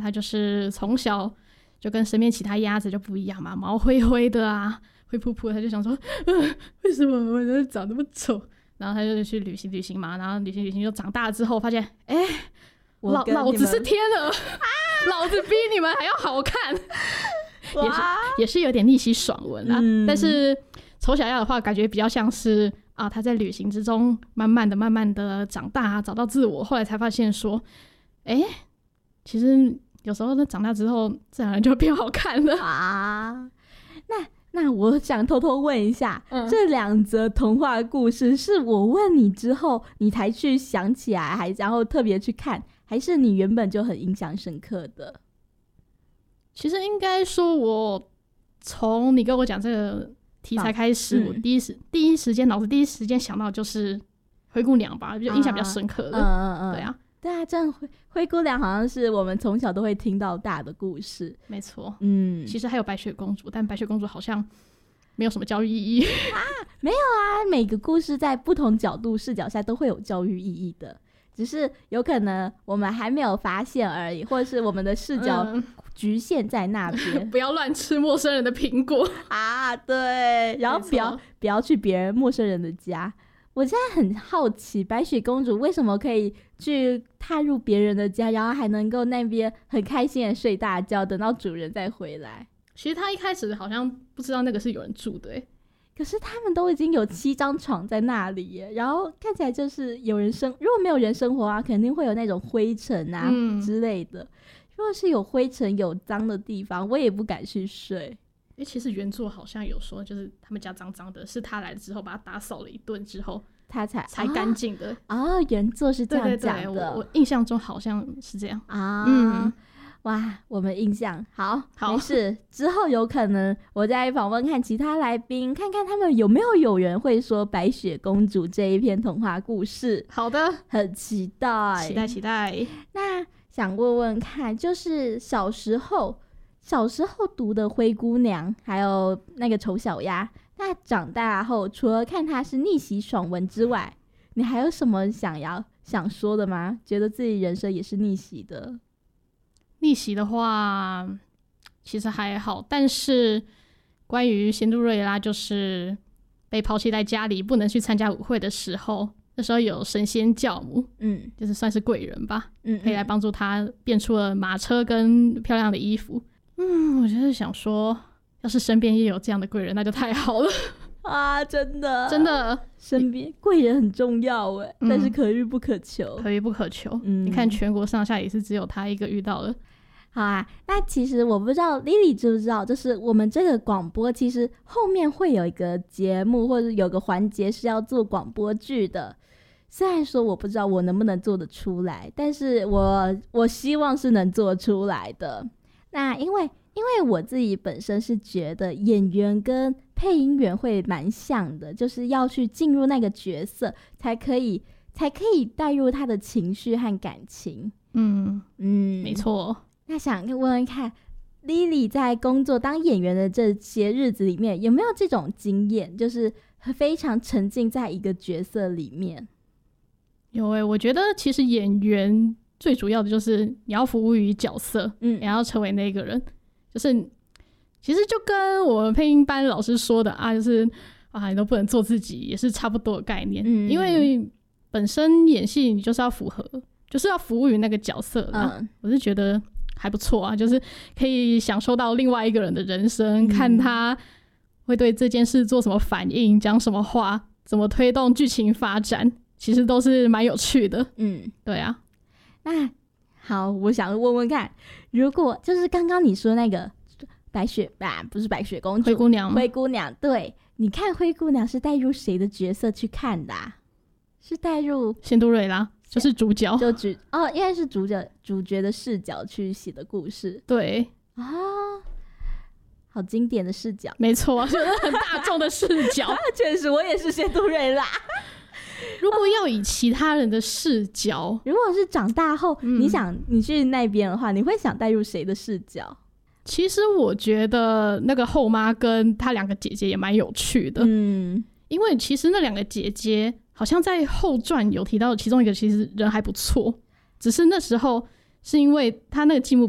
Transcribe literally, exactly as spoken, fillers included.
他就是从小就跟身边其他鸭子就不一样嘛，毛灰灰的啊，灰扑扑的，他就想说、呃、为什么我人长那么丑，然后他就去旅行旅行嘛，然后旅行旅行就长大之后发现哎、欸，老老子是天鹅、啊、老子比你们还要好看也是也是有点逆袭爽文啦、嗯、但是丑小鸭的话感觉比较像是啊，他在旅行之中慢慢的慢慢的长大找到自我，后来才发现说哎、欸，其实有时候长大之后自然就变好看了啊。那那我想偷偷问一下、嗯、这两则童话故事是我问你之后你才去想起来，还然后特别去看，还是你原本就很印象深刻的？ 其实应该说我从你跟我讲这个题材开始、嗯、我第一时第一时间脑子第一时间想到就是灰姑娘吧，就印象比较深刻的、啊、嗯嗯嗯，对啊对啊，这样灰灰姑娘好像是我们从小都会听到大的故事。 没错， 嗯， 其实还有白雪公主，但白雪公主好像没有什么教育意义啊。没有啊，每个故事在不同角度视角下都会有教育意义的，只是有可能我们还没有发现而已，或者是我们的视角局限在那边、 嗯、不要乱吃陌生人的苹果啊，对，然后不要不要去别人陌生人的家。我现在很好奇白雪公主为什么可以去踏入别人的家，然后还能够那边很开心的睡大觉，等到主人再回来。 其实他一开始好像不知道那个是有人住的耶， 可是他们都已经有七张床在那里耶，然后看起来就是有人生，如果没有人生活啊肯定会有那种灰尘啊、嗯、之类的，如果是有灰尘有脏的地方我也不敢去睡。 欸、其实原作好像有说就是他们家脏脏的，是他来了之后把他打扫了一顿之后他才才干净的啊、哦！原作是这样讲的。 对对对，我我印象中好像是这样啊。嗯，哇，我们印象好，好没事。之后有可能我再访问看其他来宾，看看他们有没有有人会说白雪公主这一篇童话故事。 好的， 很期待， 期待期待。 那想问问看，就是小时候。小时候读的灰姑娘还有那个丑小鸭，那长大后除了看它是逆袭爽文之外，你还有什么想要想说的吗？觉得自己人生也是逆袭的？ 逆袭的话其实还好，但是关于仙杜瑞拉就是被抛弃在家里不能去参加舞会的时候，那时候有神仙教母，嗯，就是算是贵人吧，嗯，可以来帮助他变出了马车跟漂亮的衣服。嗯，我就是想说要是身边也有这样的贵人那就太好了啊！真的真的身边贵人很重要耶、嗯、但是可遇不可求， 可遇不可求、嗯、你看全国上下也是只有他一个遇到了。 好啊，那其实我不知道 Lily 知不知道，就是我们这个广播其实后面会有一个节目或者有个环节是要做广播剧的，虽然说我不知道我能不能做得出来，但是我我希望是能做出来的。那因为因为我自己本身是觉得演员跟配音员会蛮像的，就是要去进入那个角色才可以才可以带入他的情绪和感情。嗯嗯， 没错。 那想问问看 Lily 在工作当演员的这些日子里面有没有这种经验，就是非常沉浸在一个角色里面？ 有耶、欸、我觉得其实演员最主要的就是你要服务于角色，嗯，也要成为那个人，就是其实就跟我们配音班老师说的啊，就是啊你都不能做自己，也是差不多的概念。嗯，因为本身演戏你就是要符合，就是要服务于那个角色啦、嗯、我是觉得还不错啊，就是可以享受到另外一个人的人生、嗯、看他会对这件事做什么反应，讲什么话，怎么推动剧情发展，其实都是蛮有趣的。嗯，对啊。 那好，我想问问看，如果就是刚刚你说那个白雪啊，不是白雪公主， 灰姑娘， 灰姑娘，对，你看灰姑娘是带入谁的角色去看的、啊？是带入仙杜瑞拉，就是主角， 就主哦，应该是主角主角的视角去写的故事。 对啊、哦，好经典的视角， 没错，就是很大众的视角。 确实，我也是仙杜瑞拉。 如果要以其他人的视角， 如果是长大后、嗯、你想你去那边的话，你会想带入谁的视角？ 其实我觉得那个后妈跟她两个姐姐也蛮有趣的，嗯，因为其实那两个姐姐好像在后传有提到其中一个其实人还不错，只是那时候是因为她那个继母